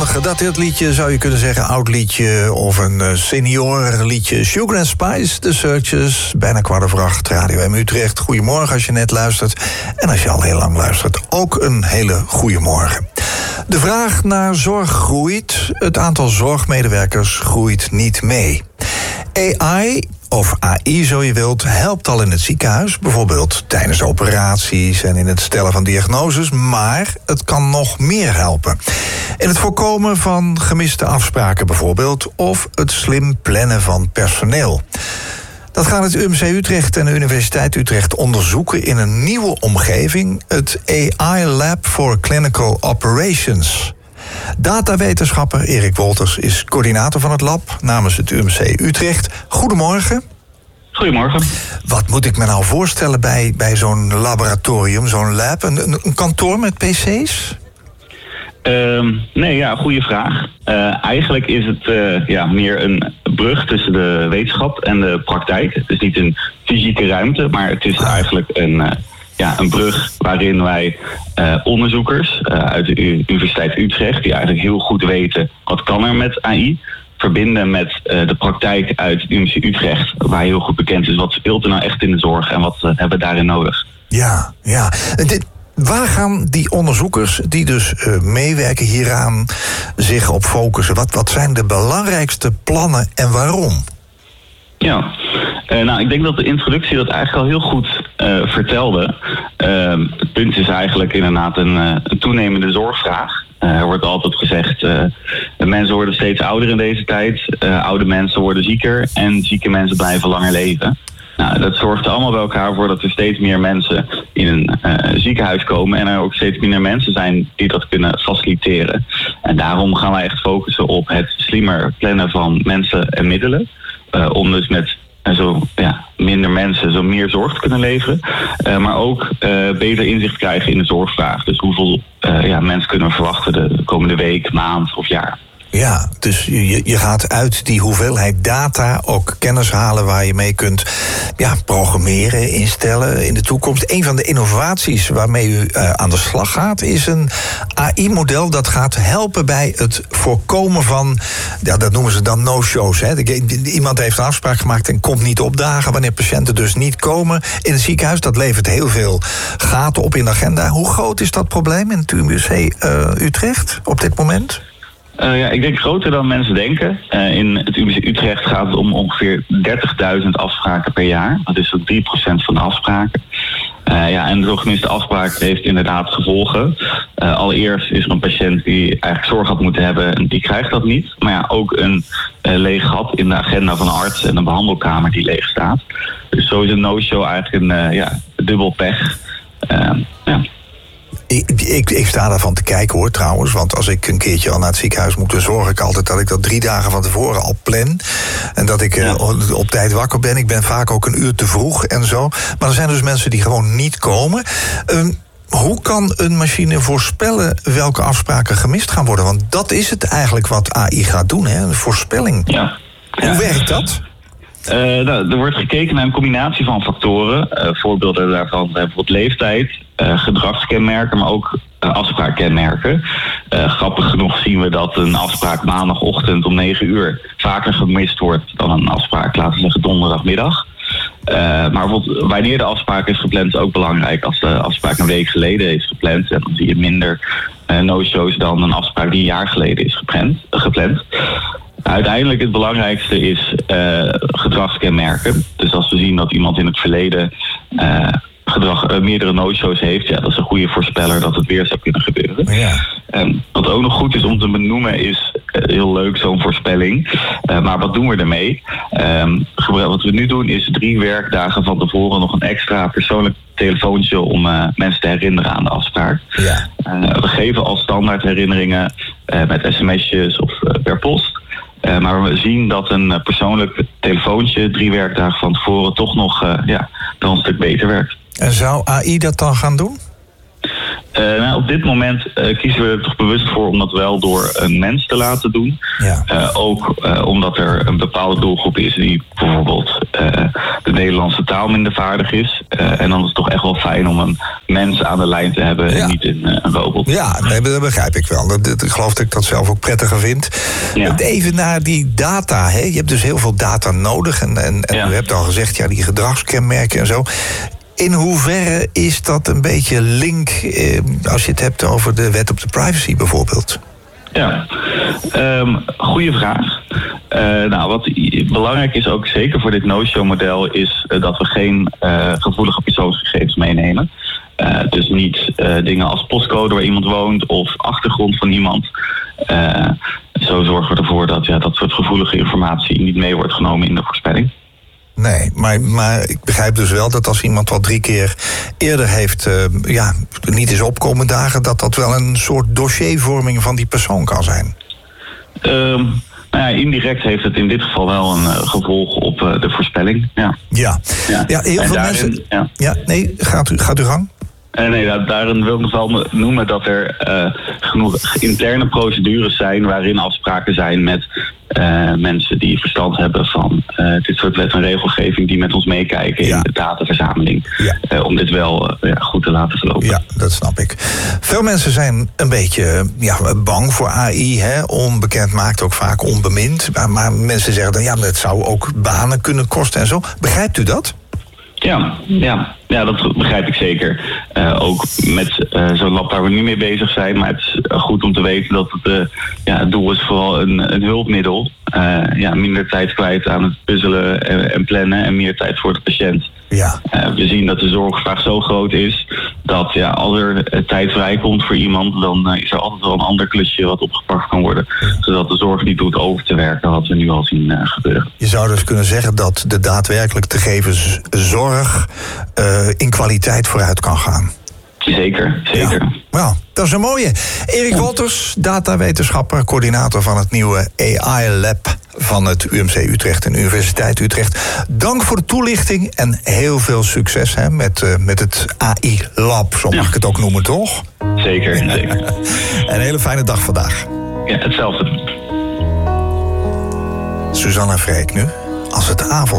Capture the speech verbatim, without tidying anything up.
Goedemorgen, dat dit liedje zou je kunnen zeggen, oud liedje of een senior liedje. Sugar and Spice, The Searchers, bijna kwart over acht, Radio M Utrecht. Goedemorgen als je net luistert. En als je al heel lang luistert, ook een hele goede morgen. De vraag naar zorg groeit, het aantal zorgmedewerkers groeit niet mee. A I, of A I zo je wilt, helpt al in het ziekenhuis, bijvoorbeeld tijdens operaties en in het stellen van diagnoses, maar het kan nog meer helpen. In het voorkomen van gemiste afspraken bijvoorbeeld, of het slim plannen van personeel. Dat gaat het U M C Utrecht en de Universiteit Utrecht onderzoeken in een nieuwe omgeving, het A I Lab for Clinical Operations. Datawetenschapper Erik Wolters is coördinator van het lab namens het U M C Utrecht. Goedemorgen. Goedemorgen. Wat moet ik me nou voorstellen bij, bij zo'n laboratorium, zo'n lab? Een, een kantoor met pc's? Uh, nee, ja, goede vraag. Uh, eigenlijk is het uh, ja, meer een brug tussen de wetenschap en de praktijk. Het is niet een fysieke ruimte, maar het is eigenlijk een... Uh, Ja, een brug waarin wij uh, onderzoekers uh, uit de U- Universiteit Utrecht, die eigenlijk heel goed weten wat kan er met A I, verbinden met uh, de praktijk uit de U M C Utrecht, waar heel goed bekend is wat speelt er nou echt in de zorg en wat uh, hebben we daarin nodig. Ja, ja. Dit, waar gaan die onderzoekers die dus uh, meewerken hieraan zich op focussen? Wat, wat zijn de belangrijkste plannen en waarom? Ja, uh, nou, ik denk dat de introductie dat eigenlijk al heel goed uh, vertelde. Uh, het punt is eigenlijk inderdaad een, uh, een toenemende zorgvraag. Uh, er wordt altijd gezegd, uh, mensen worden steeds ouder in deze tijd. Uh, oude mensen worden zieker en zieke mensen blijven langer leven. Nou, dat zorgt er allemaal bij elkaar voor dat er steeds meer mensen in een uh, ziekenhuis komen en er ook steeds minder mensen zijn die dat kunnen faciliteren. En daarom gaan wij echt focussen op het slimmer plannen van mensen en middelen. Uh, om dus met uh, zo ja, minder mensen zo meer zorg te kunnen leveren. Uh, maar ook uh, beter inzicht krijgen in de zorgvraag. Dus hoeveel uh, ja, mensen kunnen we verwachten de komende week, maand of jaar. Ja, dus je, je gaat uit die hoeveelheid data ook kennis halen waar je mee kunt ja, programmeren, instellen in de toekomst. Een van de innovaties waarmee u uh, aan de slag gaat is een A I-model dat gaat helpen bij het voorkomen van, ja, dat noemen ze dan no-shows. Hè. Iemand heeft een afspraak gemaakt en komt niet opdagen wanneer patiënten dus niet komen in het ziekenhuis. Dat levert heel veel gaten op in de agenda. Hoe groot is dat probleem in het U M C uh, Utrecht op dit moment? Uh, ja, ik denk groter dan mensen denken. Uh, in het U M C Utrecht gaat het om ongeveer dertigduizend afspraken per jaar. Dat is zo'n drie procent van de afspraken. Uh, ja, en zo'n gemiste afspraak heeft inderdaad gevolgen. Uh, allereerst is er een patiënt die eigenlijk zorg had moeten hebben en die krijgt dat niet. Maar ja, ook een uh, leeg gat in de agenda van een arts en een behandelkamer die leeg staat. Dus zo is een no-show eigenlijk een uh, ja, dubbel pech. Uh, ja. Ik, ik, ik sta daarvan te kijken hoor trouwens. Want als ik een keertje al naar het ziekenhuis moet, dan zorg ik altijd dat ik dat drie dagen van tevoren al plan. En dat ik ja. uh, op tijd wakker ben. Ik ben vaak ook een uur te vroeg en zo. Maar er zijn dus mensen die gewoon niet komen. Uh, hoe kan een machine voorspellen welke afspraken gemist gaan worden? Want dat is het eigenlijk wat A I gaat doen, hè? Een voorspelling. Ja. Hoe ja. werkt dat? Uh, nou, er wordt gekeken naar een combinatie van factoren. Uh, voorbeelden daarvan zijn bijvoorbeeld leeftijd, uh, gedragskenmerken, maar ook uh, afspraakkenmerken. Uh, grappig genoeg zien we dat een afspraak maandagochtend om negen uur vaker gemist wordt dan een afspraak, laten we zeggen, donderdagmiddag. Uh, maar bijvoorbeeld wanneer de afspraak is gepland is ook belangrijk. Als de afspraak een week geleden is gepland, dan zie je minder uh, no-shows dan een afspraak die een jaar geleden is gepland. Uh, gepland. Uiteindelijk het belangrijkste is uh, gedragskenmerken. Dus als we zien dat iemand in het verleden uh, gedrag, uh, meerdere no-shows heeft, ja, dat is een goede voorspeller dat het weer zou kunnen gebeuren. Ja. Um, wat ook nog goed is om te benoemen is, uh, heel leuk zo'n voorspelling. Uh, maar wat doen we ermee? Um, wat we nu doen is drie werkdagen van tevoren nog een extra persoonlijk telefoontje om uh, mensen te herinneren aan de afspraak. Ja. Uh, we geven als standaard herinneringen uh, met sms'jes of uh, per post. Uh, maar we zien dat een uh, persoonlijk telefoontje drie werkdagen van tevoren toch nog uh, ja, dan een stuk beter werkt. En zou A I dat dan gaan doen? Uh, nou, op dit moment uh, kiezen we er toch bewust voor om dat wel door een mens te laten doen. Ja. Uh, ook uh, omdat er een bepaalde doelgroep is die bijvoorbeeld uh, de Nederlandse taal minder vaardig is. Uh, en dan is het toch echt wel fijn om een mens aan de lijn te hebben en ja. niet een, uh, een robot. Ja, nee, dat begrijp ik wel. Dat, dat, ik geloof dat ik dat zelf ook prettiger vind. Ja. Even naar die data. Hè? Je hebt dus heel veel data nodig. En, en, en ja. u hebt al gezegd, ja, die gedragskenmerken en zo. In hoeverre is dat een beetje link, eh, als je het hebt over de wet op de privacy bijvoorbeeld? Ja, um, goede vraag. Uh, nou, wat belangrijk is ook zeker voor dit no-show-model is uh, dat we geen uh, gevoelige persoonsgegevens meenemen. Uh, dus niet uh, dingen als postcode waar iemand woont of achtergrond van iemand. Uh, zo zorgen we ervoor dat ja, dat soort gevoelige informatie niet mee wordt genomen in de voorspelling. Nee, maar, maar ik begrijp dus wel dat als iemand al drie keer eerder heeft, uh, ja, niet is opkomen dagen, dat dat wel een soort dossiervorming van die persoon kan zijn. Um, nou ja, indirect heeft het in dit geval wel een uh, gevolg op uh, de voorspelling. Ja, ja. ja. ja heel en veel daarin, mensen. Ja. ja, nee, gaat u, gaat u gang. Uh, nee, daarin wil ik nog wel noemen dat er uh, genoeg interne procedures zijn waarin afspraken zijn met uh, mensen die verstand hebben van uh, dit soort wet en regelgeving die met ons meekijken ja. in de dataverzameling. Ja. Uh, om dit wel uh, ja, goed te laten verlopen. Ja, dat snap ik. Veel mensen zijn een beetje ja, bang voor A I. Hè? Onbekend maakt ook vaak onbemind. Maar, maar mensen zeggen dan, ja, dat zou ook banen kunnen kosten en zo. Begrijpt u dat? Ja, ja. ja, dat begrijp ik zeker. Uh, ook met uh, zo'n lab waar we nu mee bezig zijn. Maar het is goed om te weten dat het, uh, ja, het doel is vooral een, een hulpmiddel. Uh, ja, minder tijd kwijt aan het puzzelen en, en plannen en meer tijd voor de patiënt. Ja. Uh, we zien dat de zorgvraag zo groot is dat ja, als er uh, tijd vrijkomt voor iemand, dan uh, is er altijd wel een ander klusje wat opgepakt kan worden. Ja. Zodat de zorg niet doet over te werken, wat we nu al zien uh, gebeuren. Je zou dus kunnen zeggen dat de daadwerkelijk te geven z- zorg uh, in kwaliteit vooruit kan gaan. Zeker, zeker. Ja. Nou, dat is een mooie. Erik ja. Wolters, datawetenschapper, coördinator van het nieuwe A I-lab van het U M C Utrecht en Universiteit Utrecht. Dank voor de toelichting en heel veel succes hè, met, uh, met het A I-lab, zo mag ja. ik het ook noemen, toch? Zeker, zeker. Een hele fijne dag vandaag. Ja, hetzelfde. Suzanne Freek nu, als het avond